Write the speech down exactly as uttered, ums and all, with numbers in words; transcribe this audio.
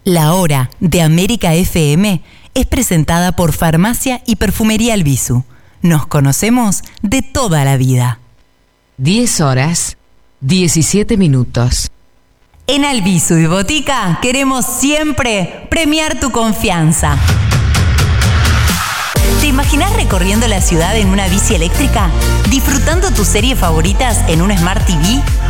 La Hora de América F M es presentada por Farmacia y Perfumería Albizu. Nos conocemos de toda la vida. diez horas, diecisiete minutos. En Albizu y Botica queremos siempre premiar tu confianza. ¿Te imaginas recorriendo la ciudad en una bici eléctrica? ¿Disfrutando tus series favoritas en un Smart T V?